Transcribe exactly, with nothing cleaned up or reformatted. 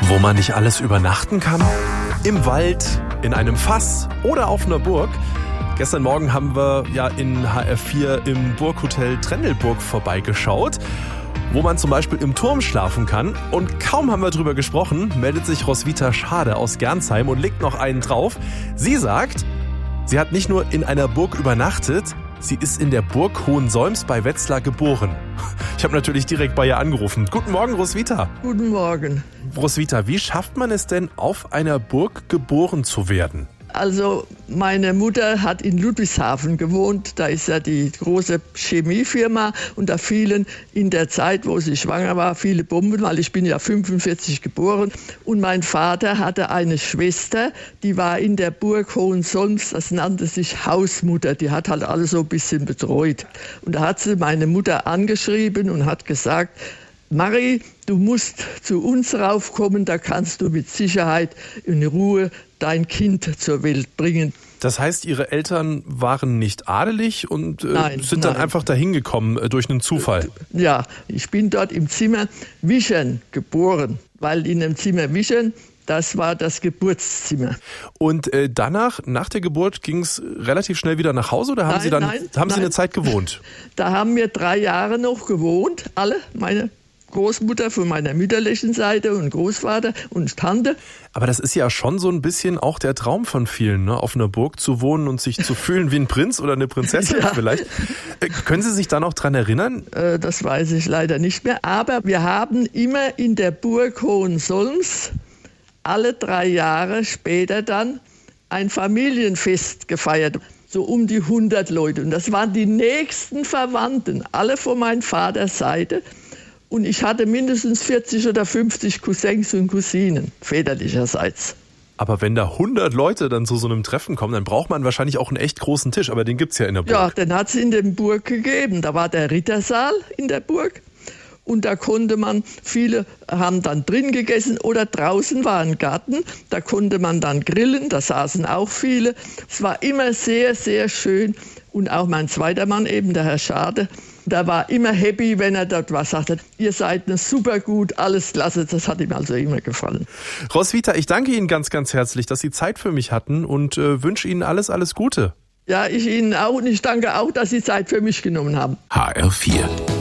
Wo man nicht alles übernachten kann? Im Wald, in einem Fass oder auf einer Burg? Gestern Morgen haben wir ja in H R vier im Burghotel Trendelburg vorbeigeschaut, wo man zum Beispiel im Turm schlafen kann. Und kaum haben wir drüber gesprochen, meldet sich Roswitha Schade aus Gernsheim und legt noch einen drauf. Sie sagt, sie hat nicht nur in einer Burg übernachtet, sie ist in der Burg Hohensolms bei Wetzlar geboren. Ich habe natürlich direkt bei ihr angerufen. Guten Morgen, Roswitha. Guten Morgen. Roswitha, wie schafft man es denn, auf einer Burg geboren zu werden? Also meine Mutter hat in Ludwigshafen gewohnt, da ist ja die große Chemiefirma und da fielen in der Zeit, wo sie schwanger war, viele Bomben, weil ich bin ja fünfundvierzig geboren und mein Vater hatte eine Schwester, die war in der Burg Hohensolms, das nannte sich Hausmutter, die hat halt alles so ein bisschen betreut und da hat sie meine Mutter angeschrieben und hat gesagt, Marie, du musst zu uns raufkommen, da kannst du mit Sicherheit in Ruhe dein Kind zur Welt bringen. Das heißt, Ihre Eltern waren nicht adelig und äh, nein, sind dann nein. einfach dahin gekommen äh, durch einen Zufall? Ja, ich bin dort im Zimmer Wischern geboren, weil in dem Zimmer Wischern, das war das Geburtszimmer. Und äh, danach, nach der Geburt, ging es relativ schnell wieder nach Hause oder haben nein, Sie dann nein, haben nein. Sie eine Zeit gewohnt? Da haben wir drei Jahre noch gewohnt, alle, meine Großmutter von meiner mütterlichen Seite und Großvater und Tante. Aber das ist ja schon so ein bisschen auch der Traum von vielen, ne? Auf einer Burg zu wohnen und sich zu fühlen wie ein Prinz oder eine Prinzessin ja. vielleicht. Äh, können Sie sich da noch dran erinnern? Äh, das weiß ich leider nicht mehr. Aber wir haben immer in der Burg Hohensolms alle drei Jahre später dann ein Familienfest gefeiert. So um die hundert Leute. Und das waren die nächsten Verwandten, alle von meinem Vaters Seite. Und ich hatte mindestens vierzig oder fünfzig Cousins und Cousinen, väterlicherseits. Aber wenn da hundert Leute dann zu so einem Treffen kommen, dann braucht man wahrscheinlich auch einen echt großen Tisch. Aber den gibt's ja in der Burg. Ja, den hat es in der Burg gegeben. Da war der Rittersaal in der Burg. Und da konnte man, viele haben dann drin gegessen oder draußen war ein Garten. Da konnte man dann grillen, da saßen auch viele. Es war immer sehr, sehr schön. Und auch mein zweiter Mann, eben der Herr Schade, der war immer happy, wenn er dort was sagte. Ihr seid eine super gut, alles klasse. Das hat ihm also immer gefallen. Roswitha, ich danke Ihnen ganz, ganz herzlich, dass Sie Zeit für mich hatten und äh, wünsche Ihnen alles, alles Gute. Ja, ich Ihnen auch und ich danke auch, dass Sie Zeit für mich genommen haben. H R vier